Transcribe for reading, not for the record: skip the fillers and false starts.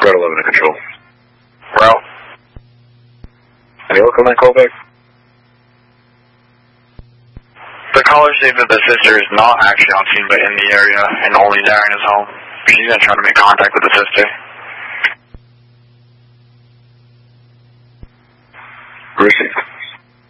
Red 11 to control. Route. Any local 9 callback? The caller stated that the sister is not actually on scene but in the area and only Darren is home. She's going to try to make contact with the sister.